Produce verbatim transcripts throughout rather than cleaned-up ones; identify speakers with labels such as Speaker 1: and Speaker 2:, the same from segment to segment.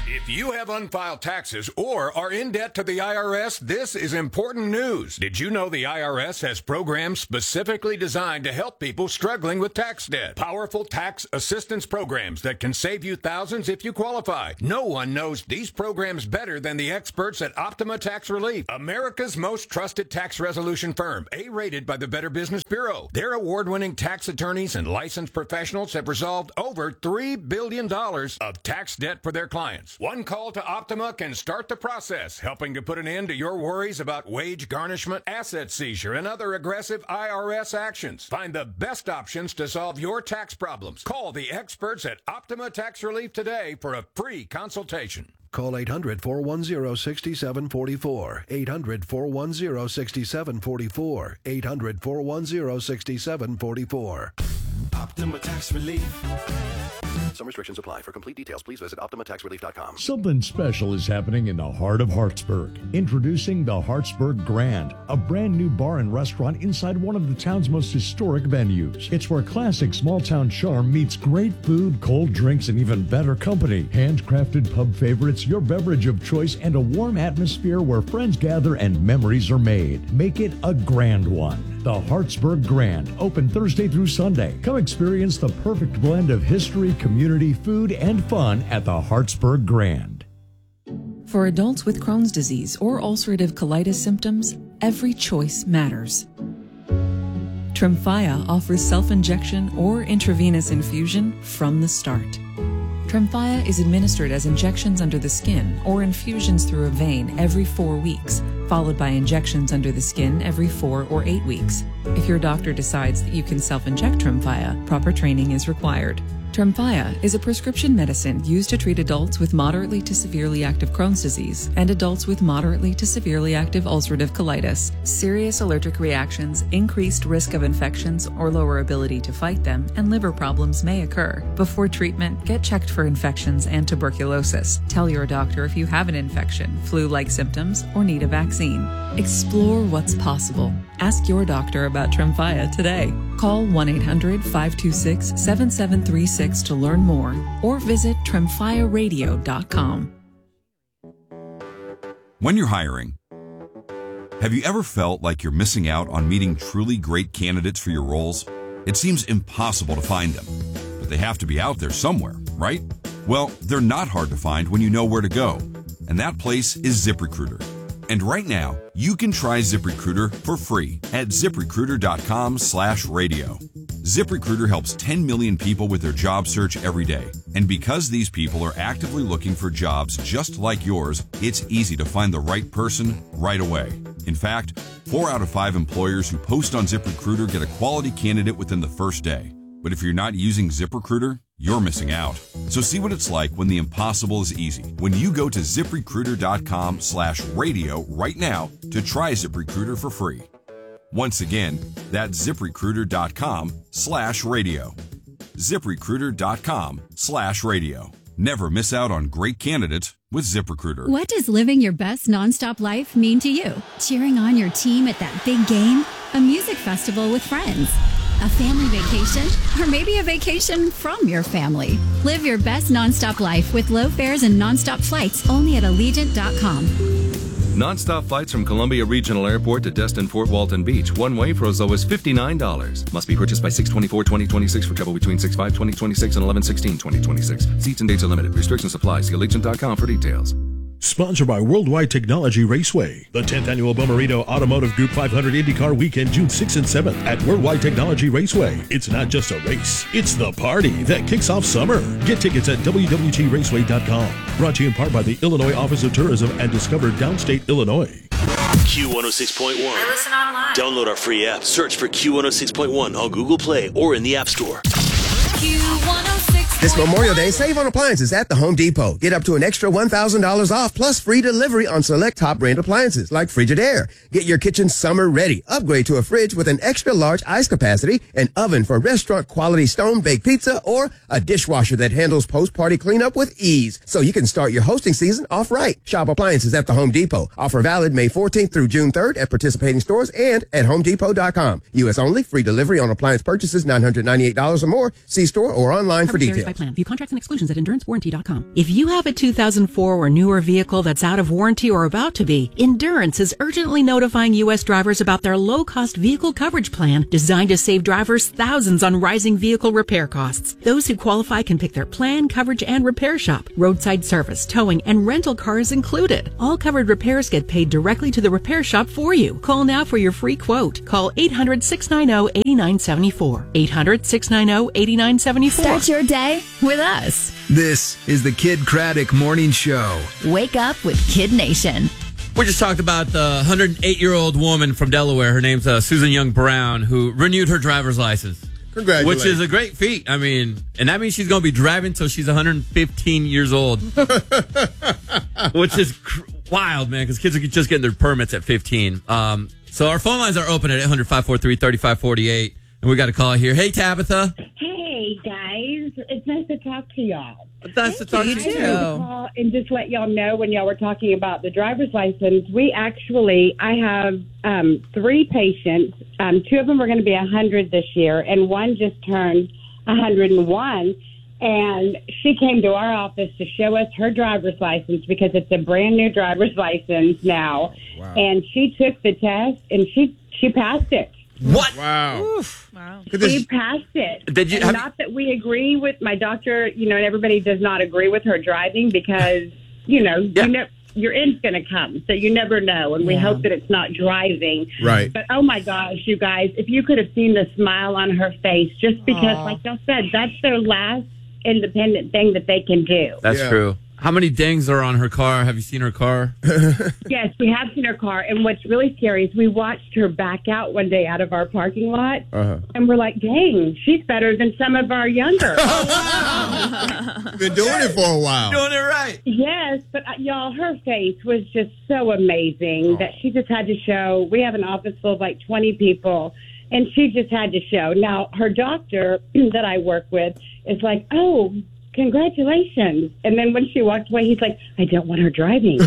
Speaker 1: If you have unfiled taxes or are in debt to the I R S, this is important news. Did you know the I R S has programs specifically designed to help people struggling with tax debt? Powerful tax assistance programs that can save you thousands if you qualify. No one knows these programs better than the experts at Optima Tax Relief, America's most trusted tax resolution firm, A-rated by the Better Business Bureau. Their award-winning tax attorneys and licensed professionals have resolved over three billion dollars of tax debt for their clients. One call to Optima can start the process, helping to put an end to your worries about wage garnishment, asset seizure, and other aggressive I R S actions. Find the best options to solve your tax problems. Call the experts at Optima Tax Relief today for a free consultation.
Speaker 2: Call eight hundred, four one zero, six seven four four. eight hundred, four one zero, six seven four four. eight hundred, four one zero, six seven four four.
Speaker 3: Optima Tax Relief.
Speaker 2: Some restrictions apply. For complete details, please visit Optima Tax Relief dot com.
Speaker 4: Something special is happening in the heart of Hartsburg. Introducing the Hartsburg Grand, a brand new bar and restaurant inside one of the town's most historic venues. It's where classic small-town charm meets great food, cold drinks, and even better company. Handcrafted pub favorites, your beverage of choice, and a warm atmosphere where friends gather and memories are made. Make it a grand one. The Hartsburg Grand, open Thursday through Sunday. Come experience the perfect blend of history, community, food, and fun at the Hartsburg Grand.
Speaker 5: For adults with Crohn's disease or ulcerative colitis symptoms, every choice matters. Tremfya offers self-injection or intravenous infusion from the start. Tremfya is administered as injections under the skin or infusions through a vein every four weeks, followed by injections under the skin every four or eight weeks. If your doctor decides that you can self-inject Tremfya, proper training is required. Tremfya is a prescription medicine used to treat adults with moderately to severely active Crohn's disease and adults with moderately to severely active ulcerative colitis. Serious allergic reactions, increased risk of infections or lower ability to fight them, and liver problems may occur. Before treatment, get checked for infections and tuberculosis. Tell your doctor if you have an infection, flu-like symptoms, or need a vaccine. Explore what's possible. Ask your doctor about Tremfya today. Call one eight hundred, five two six, seven seven three six to learn more or visit tremfya radio dot com.
Speaker 6: When you're hiring, have you ever felt like you're missing out on meeting truly great candidates for your roles? It seems impossible to find them, but they have to be out there somewhere, right? Well, they're not hard to find when you know where to go, and that place is ZipRecruiter. And right now, you can try ZipRecruiter for free at ZipRecruiter.com slash radio. ZipRecruiter helps ten million people with their job search every day. And because these people are actively looking for jobs just like yours, it's easy to find the right person right away. In fact, four out of five employers who post on ZipRecruiter get a quality candidate within the first day. But if you're not using ZipRecruiter, you're missing out. So see what it's like when the impossible is easy. When you go to ZipRecruiter.com slash radio right now to try ZipRecruiter for free. Once again, that's ZipRecruiter.com slash radio. ZipRecruiter.com slash radio. Never miss out on great candidates with ZipRecruiter.
Speaker 7: What does living your best nonstop life mean to you? Cheering on your team at that big game? A music festival with friends? A family vacation? Or maybe a vacation from your family? Live your best nonstop life with low fares and nonstop flights only at Allegiant dot com.
Speaker 8: Nonstop flights from Columbia Regional Airport to Destin Fort Walton Beach. One way for as low as fifty-nine dollars. Must be purchased by six twenty-four twenty twenty-six for travel between six five twenty twenty-six and eleven sixteen twenty twenty-six. Seats and dates are limited. Restrictions apply. See Allegiant dot com for details.
Speaker 9: Sponsored by Worldwide Technology Raceway. The tenth Annual Bomarito Automotive Group five hundred IndyCar Weekend, June sixth and seventh at Worldwide Technology Raceway. It's not just a race, it's the party that kicks off summer. Get tickets at w w t raceway dot com. Brought to you in part by the Illinois Office of Tourism and Discover Downstate Illinois.
Speaker 10: Q one oh six point one.
Speaker 11: I listen online.
Speaker 10: Download our free app. Search for Q one oh six point one on Google Play or in the App Store.
Speaker 11: Q one oh six.
Speaker 12: This Memorial Day, save on appliances at the Home Depot. Get up to an extra one thousand dollars off plus free delivery on select top brand appliances like Frigidaire. Get your kitchen summer ready. Upgrade to a fridge with an extra large ice capacity, an oven for restaurant quality stone baked pizza, or a dishwasher that handles post-party cleanup with ease so you can start your hosting season off right. Shop appliances at the Home Depot. Offer valid May fourteenth through June third at participating stores and at home depot dot com. U S only. Free delivery on appliance purchases nine hundred ninety-eight dollars or more. See store or online for details.
Speaker 13: by plan. View contracts and exclusions at endurance warranty dot com. If you have a two thousand four or newer vehicle that's out of warranty or about to be, Endurance is urgently notifying U S drivers about their low-cost vehicle coverage plan designed to save drivers thousands on rising vehicle repair costs. Those who qualify can pick their plan, coverage, and repair shop. Roadside service, towing, and rental cars included. All covered repairs get paid directly to the repair shop for you. Call now for your free quote. Call eight hundred, six nine zero, eight nine seven four. eight hundred, six nine zero, eight nine seven four.
Speaker 7: Start your day with us.
Speaker 14: This is the Kid Craddock Morning Show.
Speaker 7: Wake up with Kid Nation.
Speaker 15: We just talked about the one hundred eight-year-old woman from Delaware. Her name's uh, Susan Young Brown, who renewed her driver's license.
Speaker 16: Congratulations.
Speaker 15: Which is a great feat. I mean, and that means she's going to be driving until she's one hundred fifteen years old. Which is cr- wild, man, because kids are just getting their permits at fifteen. Um, so our phone lines are open at eight hundred, five four three, three five four eight. And we got a call here. Hey, Tabitha.
Speaker 17: Hey, guys. It's nice to talk to y'all.
Speaker 15: It's nice to talk to you, too.
Speaker 17: Call and just let y'all know when y'all were talking about the driver's license, we actually, I have um, three patients. Um, two of them are going to be one hundred this year, and one just turned one hundred one. And she came to our office to show us her driver's license because it's a brand new driver's license now. Wow. And she took the test, and she, she passed it.
Speaker 15: What?
Speaker 16: Wow.
Speaker 17: Oof. Wow. She passed it.
Speaker 15: Did you,
Speaker 17: and
Speaker 15: have,
Speaker 17: not that we agree with my doctor, you know, and everybody does not agree with her driving because, you know, yeah. you know your end's going to come. So you never know. And we yeah. hope that it's not driving.
Speaker 16: Right.
Speaker 17: But, oh, my gosh, you guys, if you could have seen the smile on her face, just because, Aww. like y'all said, that's their last independent thing that they can do.
Speaker 15: That's
Speaker 16: yeah.
Speaker 15: true. How many dings are on her car? Have you seen her car?
Speaker 17: Yes, we have seen her car. And what's really scary is we watched her back out one day out of our parking lot. Uh-huh. And we're like, dang, she's better than some of our younger.
Speaker 16: Oh, wow. Been doing it for a while.
Speaker 15: Doing it right.
Speaker 17: Yes, but uh, y'all, her face was just so amazing oh. that she just had to show. We have an office full of like twenty people. And she just had to show. Now, her doctor that I work with is like, oh, congratulations. And then when she walked away, he's like, I don't want her driving.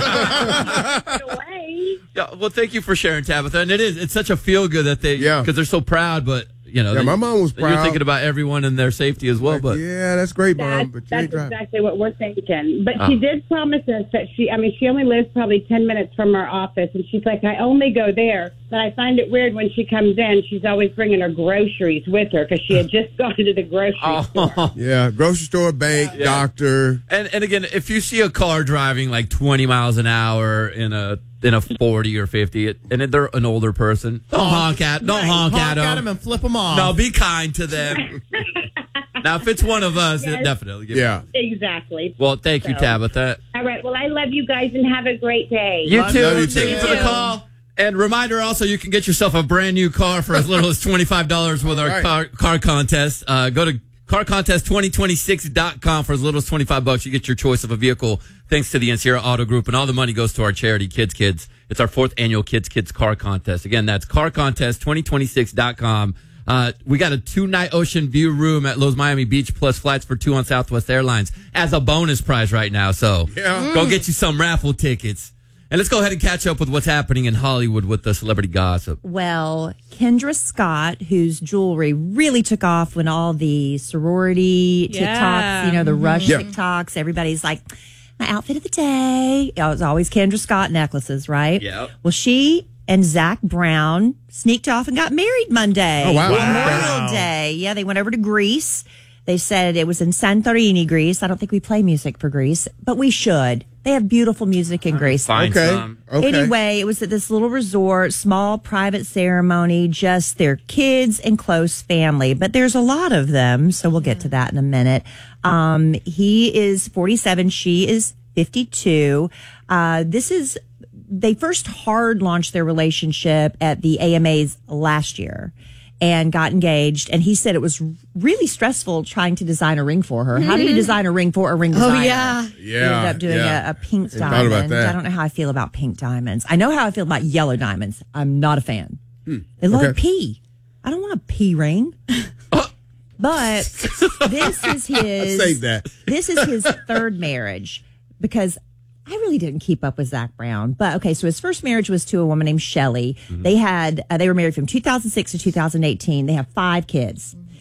Speaker 17: away.
Speaker 15: Yeah, well, thank you for sharing, Tabitha. And it is, it's such a feel good that they,
Speaker 16: yeah.
Speaker 15: because they're so proud, but, you know,
Speaker 16: yeah,
Speaker 15: they,
Speaker 16: my mom was proud.
Speaker 15: You're thinking about everyone and their safety as well.
Speaker 16: Like,
Speaker 15: but
Speaker 16: yeah, that's great, Mom.
Speaker 17: That's,
Speaker 16: but you
Speaker 17: that's
Speaker 16: ain't driving.
Speaker 17: exactly what we're thinking. But
Speaker 15: Oh.
Speaker 17: she did promise us that she, I mean, she only lives probably ten minutes from our office. And she's like, I only go there. But I find it weird when she comes in, she's always bringing her groceries with her because she had just gone to the grocery
Speaker 15: Oh.
Speaker 17: store.
Speaker 16: Yeah, grocery store, bank,
Speaker 15: Yeah.
Speaker 16: doctor.
Speaker 15: And and again, if you see a car driving like twenty miles an hour in a in a forty or fifty, it, and they're an older person, don't honk at don't
Speaker 18: Right.
Speaker 15: honk,
Speaker 18: honk
Speaker 15: at them.
Speaker 18: at them and flip them off.
Speaker 15: No, be kind to them. Now, if it's one of us,
Speaker 17: Yes.
Speaker 15: it definitely. Give
Speaker 16: Yeah.
Speaker 17: Exactly.
Speaker 15: Well, thank you,
Speaker 17: So.
Speaker 15: Tabitha.
Speaker 17: All right. Well, I love you guys and have a great day.
Speaker 15: You
Speaker 16: Love
Speaker 15: too.
Speaker 16: you
Speaker 15: Thank
Speaker 16: too.
Speaker 15: you for the call. And reminder also, you can get yourself a brand new car for as little as twenty-five dollars with our
Speaker 16: Right.
Speaker 15: car, car contest. Uh, go to car contest twenty twenty-six dot com for as little as twenty-five bucks. You get your choice of a vehicle thanks to the Encierra Auto Group, and all the money goes to our charity, Kids Kids. It's our fourth annual Kids Kids car contest. Again, that's car contest twenty twenty-six dot com. Uh, we got a two-night ocean view room at Lowe's Miami Beach plus flights for two on Southwest Airlines as a bonus prize right now. So
Speaker 16: Yeah.
Speaker 15: go get you some raffle tickets. And let's go ahead and catch up with what's happening in Hollywood with the celebrity gossip.
Speaker 19: Well, Kendra Scott, whose jewelry really took off when all the sorority
Speaker 20: Yeah.
Speaker 19: TikToks, you know, the Rush
Speaker 16: Yeah.
Speaker 19: TikToks, everybody's like, my outfit of the day. It was always Kendra Scott necklaces, right?
Speaker 15: Yep.
Speaker 19: Well, she and Zach Brown sneaked off and got married Monday.
Speaker 16: Oh, wow.
Speaker 19: Memorial
Speaker 16: Wow.
Speaker 19: Day. Yeah, they went over to Greece. They said it was in Santorini, Greece. I don't think we play music for Greece, but we should. They have beautiful music in Greece.
Speaker 15: Find
Speaker 16: Okay.
Speaker 15: some.
Speaker 16: Okay.
Speaker 19: Anyway, it was at this little resort, small private ceremony, just their kids and close family. But there's a lot of them, so we'll get to that in a minute. Um, he is forty-seven. She is fifty-two. Uh, this is, they first hard launched their relationship at the A M As last year and got engaged. And he said it was really stressful trying to design a ring for her. How do you design a ring for a ring designer?
Speaker 20: Oh, yeah.
Speaker 19: He ended
Speaker 16: Yeah.
Speaker 19: up doing
Speaker 16: yeah.
Speaker 19: a, a pink
Speaker 16: I thought
Speaker 19: diamond.
Speaker 16: about that.
Speaker 19: I don't know how I feel about pink diamonds. I know how I feel about yellow diamonds. I'm not a fan. They look
Speaker 16: Okay.
Speaker 19: like pee. I don't want a pee ring. But this is his.
Speaker 16: Save that.
Speaker 19: This is his third marriage because I really didn't keep up with Zach Brown. But okay, so his first marriage was to a woman named Shelley. They had uh, they were married from two thousand six to two thousand eighteen. They have five kids.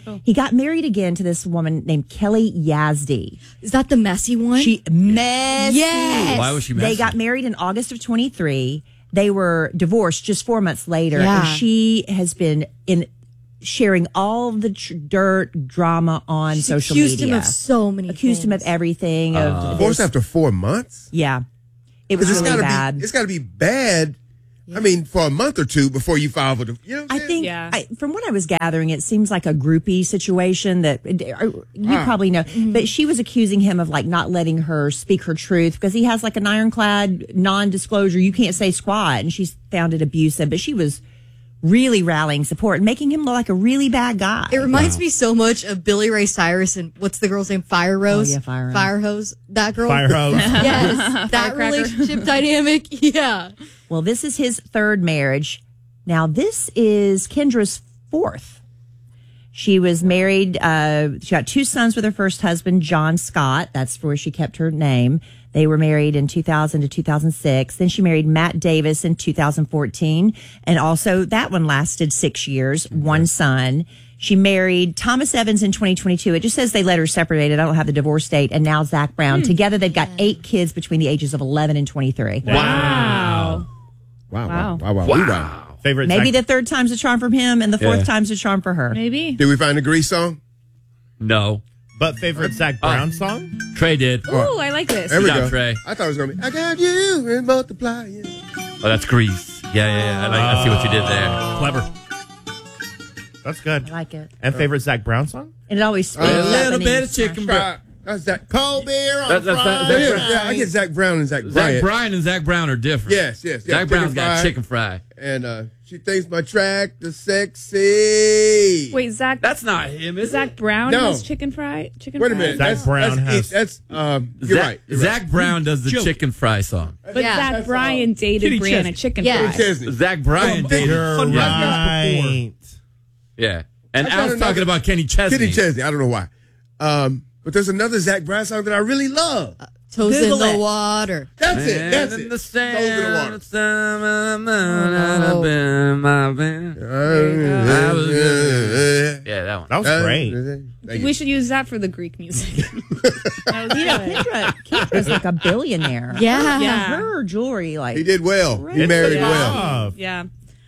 Speaker 18: Oh.
Speaker 19: He got married again to this woman named Kelly Yazdi.
Speaker 18: Is that the messy one?
Speaker 19: She messy.
Speaker 18: Yes.
Speaker 15: Why was she messy?
Speaker 19: They got married in August of twenty-three. They were divorced just four months later,
Speaker 18: Yeah.
Speaker 19: and she has been in sharing all the tr- dirt drama on
Speaker 18: She's
Speaker 19: social
Speaker 18: accused
Speaker 19: media.
Speaker 18: him of so many
Speaker 19: accused
Speaker 18: things.
Speaker 19: him of everything. Of
Speaker 16: Uh, Divorced
Speaker 19: this-
Speaker 16: after four months?
Speaker 19: yeah, it was
Speaker 16: Because
Speaker 19: really
Speaker 16: it's gotta
Speaker 19: bad.
Speaker 16: Be, it's got to be bad. I mean, for a month or two before you file for the. You know what I'm
Speaker 19: I
Speaker 16: saying?
Speaker 19: think, I, from what I was gathering, it seems like a groupie situation that uh, you
Speaker 16: Ah.
Speaker 19: probably know. But she was accusing him of like not letting her speak her truth because he has like an ironclad non-disclosure. You can't say squat, and she's found it abusive. But she was really rallying support and making him look like a really bad guy.
Speaker 18: It reminds me so much of Billy Ray Cyrus and what's the girl's name? Fire Rose.
Speaker 19: Oh, yeah, Fire Rose.
Speaker 18: Fire Hose. That girl.
Speaker 9: Fire Hose.
Speaker 18: Yes, that
Speaker 19: Firecracker.
Speaker 18: relationship dynamic. Yeah.
Speaker 19: Well, this is his third marriage. Now, this is Kendra's fourth. She was married. Uh, she got two sons with her first husband, John Scott. That's where she kept her name. They were married in two thousand to two thousand six. Then she married Matt Davis in two thousand fourteen. And also that one lasted six years, one son. She married Thomas Evans in twenty twenty-two. It just says they later separated. I don't have the divorce date. And now Zach Brown.
Speaker 18: Hmm.
Speaker 19: Together, they've got eight kids between the ages of eleven and twenty-three.
Speaker 9: Wow.
Speaker 16: Wow.
Speaker 18: Wow.
Speaker 16: Wow. Wow. Wow. wow.
Speaker 9: Favorite
Speaker 19: Maybe
Speaker 9: Zach-
Speaker 19: the third time's a charm from him and the fourth
Speaker 15: Yeah.
Speaker 19: time's a charm for her.
Speaker 18: Maybe.
Speaker 16: Did we find a Grease song?
Speaker 15: No.
Speaker 9: But favorite Zach Brown song?
Speaker 15: Trey did.
Speaker 18: Ooh, I like this.
Speaker 16: There we
Speaker 15: Good job,
Speaker 16: go.
Speaker 15: Trey.
Speaker 16: I thought it was going to be, I got you and multiply you.
Speaker 15: Oh, that's Grease. Yeah, yeah, yeah. I, like, I see what you did there.
Speaker 9: Clever. That's good.
Speaker 19: I like it.
Speaker 9: And favorite Zach Brown song?
Speaker 19: And it always speaks
Speaker 16: A
Speaker 15: A little
Speaker 19: Japanese.
Speaker 15: bit of chicken brown.
Speaker 16: That's Zach. Cold beer on
Speaker 15: That- that's-
Speaker 16: Friday.
Speaker 15: that's-
Speaker 16: Yeah,
Speaker 15: that's-
Speaker 16: yeah, I get Zach Brown and Zach
Speaker 15: Zach
Speaker 16: Bryant.
Speaker 15: Bryan and Zach Brown are different.
Speaker 16: Yes, yes. yeah,
Speaker 15: Zach Brown's
Speaker 16: chicken
Speaker 15: got
Speaker 16: fry.
Speaker 15: chicken fry.
Speaker 16: And uh, she thinks my tractor sexy.
Speaker 20: Wait, Zach.
Speaker 15: That's not him, is
Speaker 20: Zach
Speaker 15: it?
Speaker 20: Brown
Speaker 16: No.
Speaker 20: has chicken fry. Chicken
Speaker 16: Wait a
Speaker 20: fry?
Speaker 16: minute.
Speaker 9: Zach
Speaker 16: that's,
Speaker 9: Brown
Speaker 16: that's,
Speaker 9: has-
Speaker 16: That's, um, you're
Speaker 15: Zach,
Speaker 16: right. You're
Speaker 15: Zach
Speaker 16: right.
Speaker 15: Brown does the
Speaker 9: Joke.
Speaker 15: chicken fry song.
Speaker 20: But
Speaker 16: Yeah.
Speaker 20: Zach
Speaker 16: That's,
Speaker 20: Bryan
Speaker 16: uh,
Speaker 20: dated
Speaker 9: Kitty
Speaker 20: Brianna
Speaker 9: Chesney.
Speaker 20: Chicken
Speaker 18: Yeah.
Speaker 20: Fry.
Speaker 16: Chesney.
Speaker 15: Zach Bryan dated.
Speaker 9: You're
Speaker 15: Fun
Speaker 9: right.
Speaker 15: Yeah. And
Speaker 16: I
Speaker 15: I
Speaker 16: got
Speaker 15: was
Speaker 16: another-
Speaker 15: talking about Kenny Chesney.
Speaker 16: Kenny Chesney. I don't know why. Um, but there's another Zach Brown song that I really love.
Speaker 18: Toes
Speaker 19: Google
Speaker 18: in the
Speaker 19: it.
Speaker 18: water.
Speaker 16: That's it.
Speaker 15: Man
Speaker 16: That's
Speaker 15: in
Speaker 16: it.
Speaker 15: the
Speaker 16: Toes in the
Speaker 15: sand,
Speaker 16: water.
Speaker 15: it's time I'm out of bed, my bed. I was good. Yeah, that one.
Speaker 9: That was
Speaker 16: Uh,
Speaker 9: great.
Speaker 16: Thank you.
Speaker 20: We should use that for the Greek music. That was
Speaker 19: You know,
Speaker 20: good.
Speaker 19: Kendra, Kendra's like a billionaire.
Speaker 18: Yeah.
Speaker 20: Yeah.
Speaker 19: Her jewelry, like,
Speaker 16: He did well. He married
Speaker 20: yeah.
Speaker 16: well.
Speaker 20: Yeah.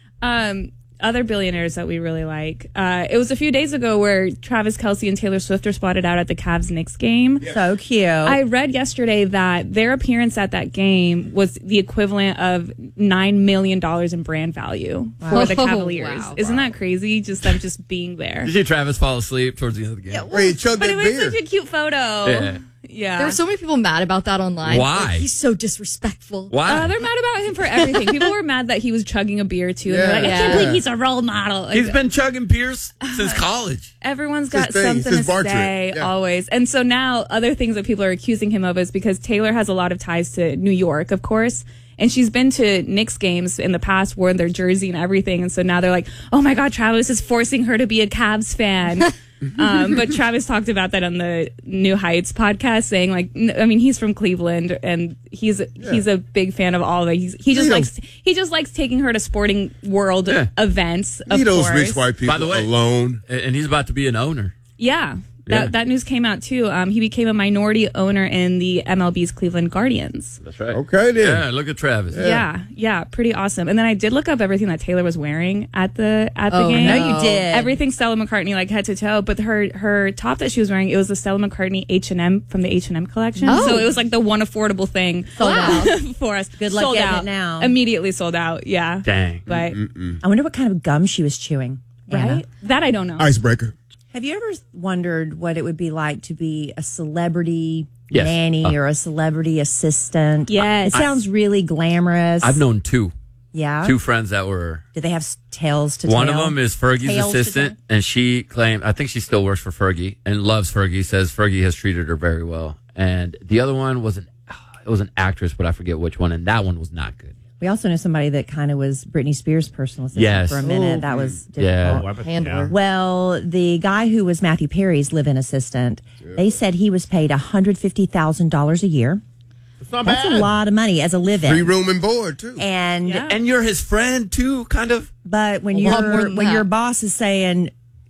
Speaker 20: Um, other billionaires that we really like. Uh, it was a few days ago where Travis Kelce and Taylor Swift were spotted out at the Cavs Knicks game.
Speaker 19: so cute.
Speaker 20: I read yesterday that their appearance at that game was the equivalent of nine million dollars in brand value for the
Speaker 18: Oh,
Speaker 20: Cavaliers.
Speaker 18: wow.
Speaker 20: Isn't that crazy? Just them just being there.
Speaker 15: Did you see Travis fall asleep towards the end of the game?
Speaker 20: Yeah,
Speaker 16: Where he chugged
Speaker 20: but
Speaker 16: that
Speaker 20: it was
Speaker 16: beer.
Speaker 20: such a cute photo.
Speaker 15: Yeah.
Speaker 20: Yeah.
Speaker 18: There were so many people mad about that online.
Speaker 15: Why?
Speaker 18: Like, he's so disrespectful.
Speaker 15: Why?
Speaker 20: Uh, they're mad about him for everything. People were mad that he was chugging a beer too. And they're like, I
Speaker 18: Yeah.
Speaker 20: can't believe he's a role model. Like,
Speaker 15: He's been chugging beers since college.
Speaker 20: everyone's
Speaker 16: It's his
Speaker 20: got
Speaker 16: thing.
Speaker 20: something
Speaker 16: It's his
Speaker 20: to
Speaker 16: bar
Speaker 20: say
Speaker 16: trick. Yeah.
Speaker 20: always. And so now other things that people are accusing him of is because Taylor has a lot of ties to New York, of course. And she's been to Knicks games in the past, worn their jersey and everything. And so now they're like, oh my God, Travis is forcing her to be a Cavs fan. um, but Travis talked about that on the New Heights podcast, saying like, n- I mean, he's from Cleveland and he's he's a big fan of all of it. He's, he just
Speaker 16: He
Speaker 20: likes he just likes taking her to sporting world
Speaker 15: Yeah.
Speaker 20: events. Of
Speaker 16: Leave those
Speaker 20: course.
Speaker 16: rich white people
Speaker 15: By the way-
Speaker 16: alone.
Speaker 15: And and he's about to be an owner.
Speaker 20: Yeah. That,
Speaker 15: Yeah.
Speaker 20: that news came out too. Um, he became a minority owner in the M L B's Cleveland Guardians.
Speaker 15: That's right.
Speaker 16: Okay, then.
Speaker 15: Yeah, look at Travis.
Speaker 20: Yeah. yeah, pretty awesome. And then I did look up everything that Taylor was wearing at the at the
Speaker 18: Oh,
Speaker 20: game.
Speaker 18: no.
Speaker 19: you did.
Speaker 20: Everything Stella McCartney, like head to toe. But her her top that she was wearing, it was the Stella McCartney H and M from the H and M collection.
Speaker 18: Oh.
Speaker 20: So it was like the one affordable thing
Speaker 19: Sold out.
Speaker 20: for us.
Speaker 19: Good luck
Speaker 20: sold
Speaker 19: getting
Speaker 20: out.
Speaker 19: it now.
Speaker 20: Immediately sold out. Yeah,
Speaker 15: Dang.
Speaker 20: but
Speaker 19: I wonder what kind of gum she was chewing. Anna.
Speaker 20: right, that I don't know.
Speaker 16: Icebreaker.
Speaker 19: Have you ever wondered what it would be like to be a celebrity
Speaker 15: Yes.
Speaker 19: nanny
Speaker 15: Uh,
Speaker 19: or a celebrity assistant?
Speaker 20: Yes.
Speaker 19: It sounds really glamorous.
Speaker 15: I've known two.
Speaker 19: Yeah.
Speaker 15: Two friends that were.
Speaker 19: Did they have s- tails to
Speaker 15: One
Speaker 19: tail?
Speaker 15: of them is Fergie's
Speaker 19: Tails to
Speaker 15: assistant, and she claimed, I think she still works for Fergie and loves Fergie, says Fergie has treated her very well. And the other one was an, it was an actress, but I forget which one, and that one was not good.
Speaker 19: We also know somebody that kind of was Britney Spears' personal assistant
Speaker 15: Yes.
Speaker 19: for a minute.
Speaker 15: Ooh.
Speaker 19: That was
Speaker 15: Yeah.
Speaker 19: difficult.
Speaker 18: Handler.
Speaker 19: Well, the guy who was Matthew Perry's live-in assistant, they said he was paid one hundred fifty thousand dollars a year.
Speaker 9: It's not
Speaker 19: That's
Speaker 9: bad.
Speaker 19: a lot of money as a live-in.
Speaker 16: Free room and board, too.
Speaker 19: And
Speaker 20: Yeah.
Speaker 15: And you're his friend, too, kind of.
Speaker 19: but when
Speaker 18: A lot more
Speaker 19: your
Speaker 18: than
Speaker 19: when
Speaker 18: that.
Speaker 19: your boss is saying,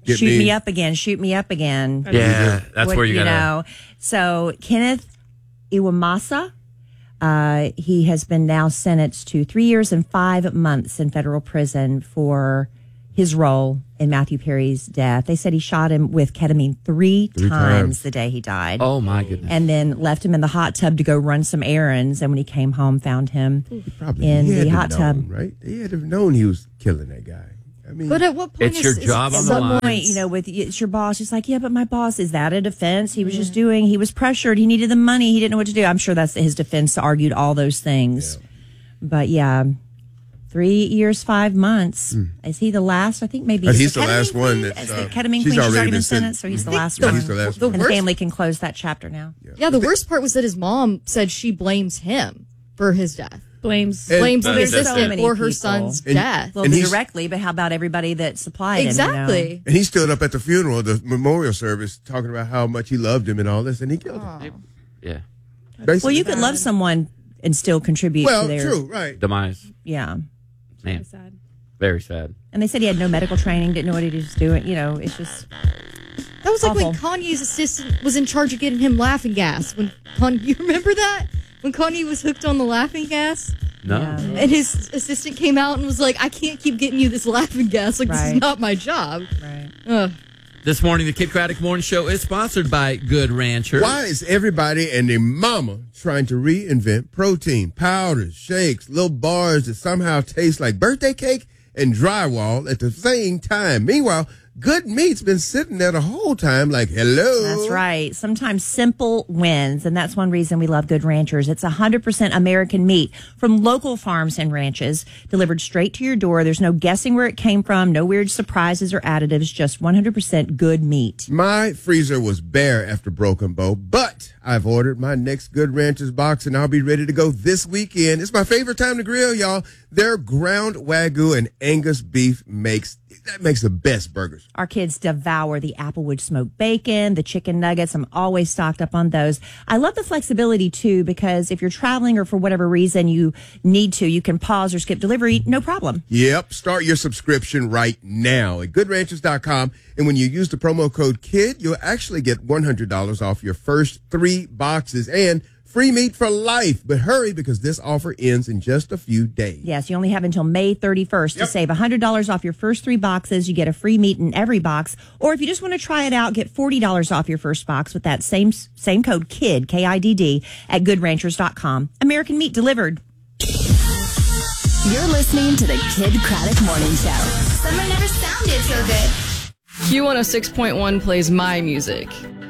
Speaker 16: Get
Speaker 19: shoot
Speaker 16: me.
Speaker 19: me up again, shoot me up again.
Speaker 15: Yeah, that's
Speaker 19: What-
Speaker 15: where you gotta.
Speaker 19: know. So Kenneth Iwamasa, uh, he has been now sentenced to three years and five months in federal prison for his role in Matthew Perry's death. They said he shot him with ketamine three,
Speaker 16: Three
Speaker 19: times,
Speaker 16: times.
Speaker 19: the day he died.
Speaker 15: Oh my goodness!
Speaker 19: And then left him in the hot tub to go run some errands. And when he came home, found him
Speaker 16: Probably
Speaker 19: in
Speaker 16: he had
Speaker 19: the
Speaker 16: to
Speaker 19: hot
Speaker 16: known,
Speaker 19: tub.
Speaker 16: right? He had to have known he was killing that guy. I mean,
Speaker 18: But at what point
Speaker 15: It's
Speaker 18: is,
Speaker 15: your
Speaker 18: is-
Speaker 15: job
Speaker 19: At
Speaker 15: on the
Speaker 19: some
Speaker 15: line.
Speaker 19: point, you know, with it's your boss, it's like, yeah, but my boss, is that a defense? He was just doing, he was pressured. He needed the money. He didn't know what to do. I'm sure that's his defense, argued all those things. But yeah, three years, five months. Is he the last? I think maybe
Speaker 16: Uh,
Speaker 19: is
Speaker 16: he's the
Speaker 19: ketamine
Speaker 16: last one
Speaker 19: queen?
Speaker 16: that's,
Speaker 19: Is the
Speaker 16: uh,
Speaker 19: ketamine
Speaker 16: she's
Speaker 19: queen. She's
Speaker 16: already
Speaker 19: already been
Speaker 16: been
Speaker 19: sentenced,
Speaker 16: sentenced.
Speaker 19: so he's the
Speaker 18: I think
Speaker 19: last
Speaker 16: the-
Speaker 19: one.
Speaker 16: he's the last
Speaker 18: the
Speaker 19: and the
Speaker 18: worst-
Speaker 19: family can close that chapter now.
Speaker 18: Yeah, the worst part was that his mom said she blames him for his death.
Speaker 20: Blames
Speaker 16: And-
Speaker 18: Blames
Speaker 16: Well,
Speaker 18: the
Speaker 16: there's so
Speaker 18: assistant
Speaker 19: many
Speaker 18: for her
Speaker 19: people.
Speaker 18: son's
Speaker 16: And-
Speaker 18: death.
Speaker 19: Well,
Speaker 16: And he's-
Speaker 19: directly, but how about everybody that supplied him?
Speaker 18: Exactly.
Speaker 19: You know?
Speaker 16: and he stood up at the funeral, the memorial service, talking about how much he loved him and all this, and he killed him.
Speaker 15: Yeah,
Speaker 16: Basically.
Speaker 19: Well, you could love someone and still contribute
Speaker 16: Well,
Speaker 19: to their
Speaker 16: true, right.
Speaker 15: demise.
Speaker 19: yeah.
Speaker 15: Man,
Speaker 20: sad.
Speaker 15: very sad.
Speaker 19: And they said he had no medical training, didn't know what he was doing. You know, it's just
Speaker 18: That was like when
Speaker 19: Awful.
Speaker 18: Kanye's assistant was in charge of getting him laughing gas. When Kanye, you remember that? When Kanye was hooked on the laughing gas?
Speaker 15: No.
Speaker 19: Yeah.
Speaker 18: And his assistant came out and was like, I can't keep getting you this laughing gas. Like, this
Speaker 19: Right.
Speaker 18: is not my job.
Speaker 19: right.
Speaker 18: Ugh.
Speaker 15: This morning, the Kid Craddock Morning Show is sponsored by Good Rancher.
Speaker 16: Why is everybody and their mama trying to reinvent protein, powders, shakes, little bars that somehow taste like birthday cake and drywall at the same time? Meanwhile, good meat's been sitting there the whole time like, hello.
Speaker 19: That's right. Sometimes simple wins, and that's one reason we love Good Ranchers. It's one hundred percent American meat from local farms and ranches, delivered straight to your door. There's no guessing where it came from, no weird surprises or additives, just one hundred percent good meat.
Speaker 16: My freezer was bare after Broken Bow, but I've ordered my next Good Ranchers box, and I'll be ready to go this weekend. It's my favorite time to grill, y'all. Their ground Wagyu and Angus beef makes that makes the best burgers.
Speaker 19: Our kids devour the Applewood smoked bacon, the chicken nuggets. I'm always stocked up on those. I love the flexibility, too, because if you're traveling or for whatever reason you need to, you can pause or skip delivery, no problem.
Speaker 16: Yep. Start your subscription right now at good ranchers dot com. And when you use the promo code KID, you'll actually get one hundred dollars off your first three boxes and free meat for life. But hurry, because this offer ends in just a few days.
Speaker 19: Yes, you only have until May thirty-first
Speaker 16: Yep.
Speaker 19: to save one hundred dollars off your first three boxes. You get a free meat in every box. Or if you just want to try it out, get forty dollars off your first box with that same same code KID, K I D D, at good ranchers dot com. American meat delivered.
Speaker 7: You're listening to the Kid Craddock Morning Show. Summer never sounded so good.
Speaker 21: Q one oh six point one plays my music.